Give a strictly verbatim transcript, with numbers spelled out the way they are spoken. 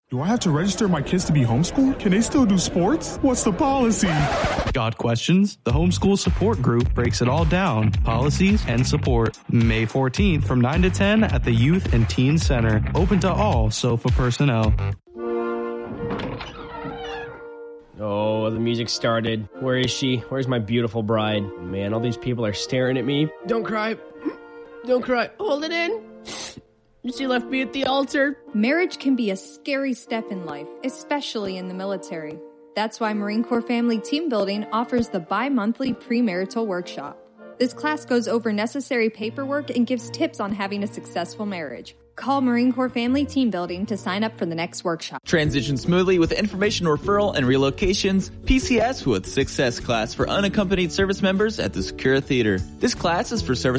Do I have to register my kids to be homeschooled? Can they still do sports? What's the policy? Got questions? The Homeschool Support Group breaks it all down. Policies and support. May fourteenth from nine to ten at the Youth and Teen Center. Open to all SOFA personnel. Oh, the music started. Where is she? Where's my beautiful bride? Man, all these people are staring at me. Don't cry. Don't cry. Hold it in. She left me at the altar. Marriage can be a scary step in life, especially in the military. That's why Marine Corps Family Team Building offers the bi-monthly premarital workshop. This class goes over necessary paperwork and gives tips on having a successful marriage. Call Marine Corps Family Team Building to sign up for the next workshop. Transition smoothly with information referral and relocations. P C S with Success class for unaccompanied service members at the Secura Theater. This class is for service